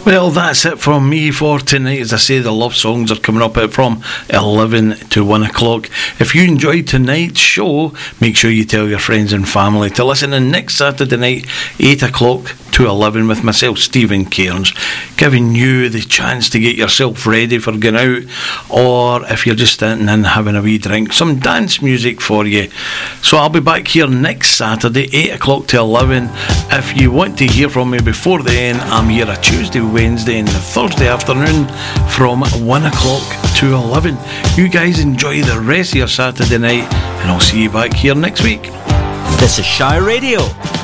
Well, that's it from me for tonight. As I say, the love songs are coming up from 11 to 1 o'clock. If you enjoyed tonight's show, make sure you tell your friends and family to listen in next Saturday night, 8 o'clock to 11, with myself, Stephen Cairns, giving you the chance to get yourself ready for going out, or if you're just sitting in having a wee drink, some dance music for you. So I'll be back here next Saturday, 8 o'clock to 11. If you want to hear from me before then, I'm here a Tuesday, Wednesday and Thursday afternoon from 1 o'clock to 11. You guys enjoy the rest of your Saturday night, and I'll see you back here next week. This is Shy Radio.